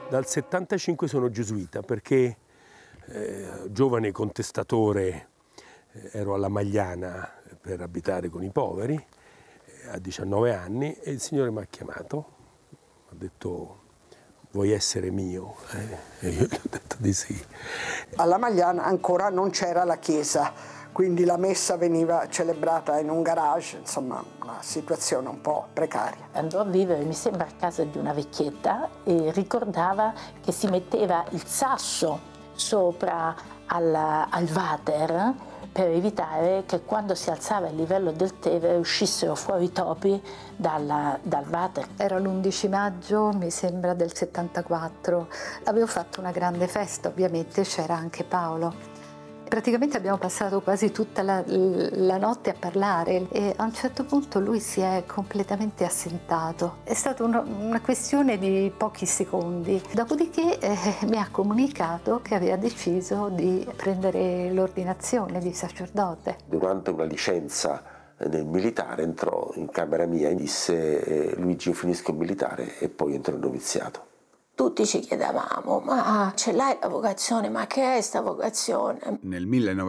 Dal 75 sono gesuita perché giovane contestatore ero alla Magliana per abitare con i poveri a 19 anni e il Signore mi ha chiamato, ha detto vuoi essere mio? E io gli ho detto di sì. Alla Magliana ancora non c'era la chiesa, quindi la messa veniva celebrata in un garage, insomma una situazione un po' precaria. Andò a vivere, mi sembra, a casa di una vecchietta e ricordava che si metteva il sasso sopra al water per evitare che quando si alzava il livello del Tevere uscissero fuori i topi dal water. Era l'11 maggio, mi sembra, del 74. Avevo fatto una grande festa, ovviamente c'era anche Paolo. Praticamente abbiamo passato quasi tutta la notte a parlare e a un certo punto lui si è completamente assentato. È stata una questione di pochi secondi. Dopodiché mi ha comunicato che aveva deciso di prendere l'ordinazione di sacerdote. Durante una licenza nel militare entrò in camera mia e disse Luigi, io finisco il militare e poi entro il noviziato. Tutti ci chiedevamo, ma ce l'hai la vocazione? Ma che è sta vocazione? Nel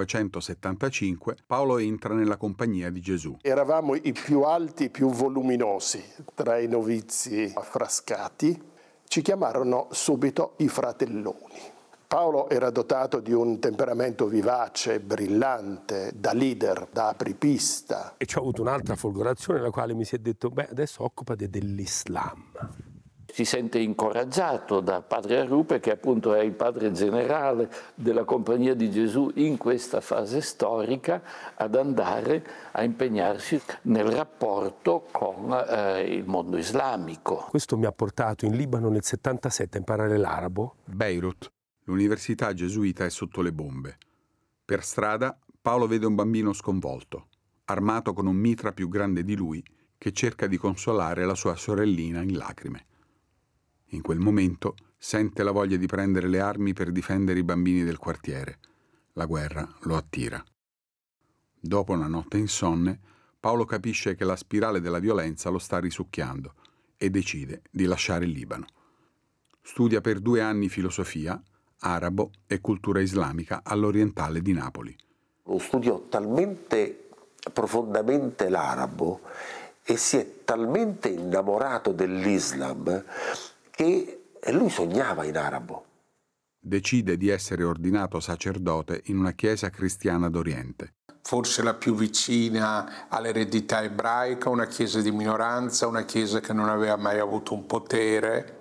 1975 Paolo entra nella Compagnia di Gesù. Eravamo i più alti, i più voluminosi tra i novizi affrascati. Ci chiamarono subito i fratelloni. Paolo era dotato di un temperamento vivace, brillante, da leader, da apripista. E c'ho avuto un'altra folgorazione nella quale mi si è detto, adesso occupati dell'Islam. Si sente incoraggiato da padre Arrupe, che appunto è il padre generale della Compagnia di Gesù in questa fase storica, ad andare a impegnarsi nel rapporto con il mondo islamico. Questo mi ha portato in Libano nel 77 a imparare l'arabo. Beirut, l'università gesuita è sotto le bombe. Per strada Paolo vede un bambino sconvolto, armato con un mitra più grande di lui, che cerca di consolare la sua sorellina in lacrime. In quel momento sente la voglia di prendere le armi per difendere i bambini del quartiere. La guerra lo attira. Dopo una notte insonne, Paolo capisce che la spirale della violenza lo sta risucchiando e decide di lasciare il Libano. Studia per 2 anni filosofia, arabo e cultura islamica all'Orientale di Napoli. Studiò talmente profondamente l'arabo e si è talmente innamorato dell'Islam che lui sognava in arabo. Decide di essere ordinato sacerdote in una chiesa cristiana d'Oriente. Forse la più vicina all'eredità ebraica, una chiesa di minoranza, una chiesa che non aveva mai avuto un potere.